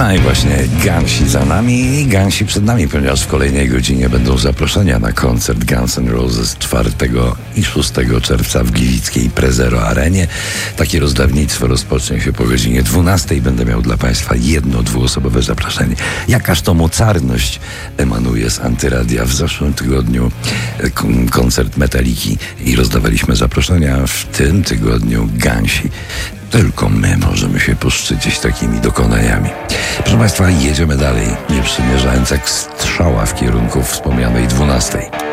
No i właśnie Gansi za nami i Gansi przed nami, ponieważ w kolejnej godzinie będą zaproszenia na koncert Guns N' Roses 4 i 6 czerwca w gliwickiej Prezero Arenie. Takie rozdawnictwo rozpocznie się po godzinie 12. Będę miał dla Państwa jedno, dwuosobowe zaproszenie. Jakaż to mocarność emanuje z Antyradia. W zeszłym tygodniu koncert Metaliki i rozdawaliśmy zaproszenia. W tym tygodniu Gansi. Tylko my możemy się poszczycić takimi dokonaniami. Proszę Państwa, jedziemy dalej, nie przymierzając jak strzała w kierunku wspomnianej 12.